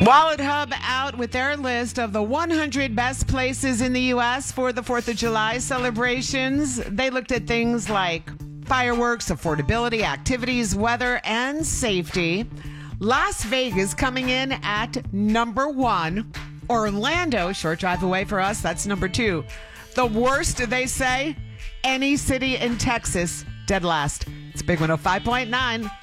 Wallet Hub out with their list of the 100 best places in the U.S. for the 4th of July celebrations. They looked at things like fireworks, affordability, activities, weather, and safety. Las Vegas coming in at number 1. Orlando, short drive away for us, that's number 2. The worst, they say, any city in Texas, dead last. It's Big 105.9.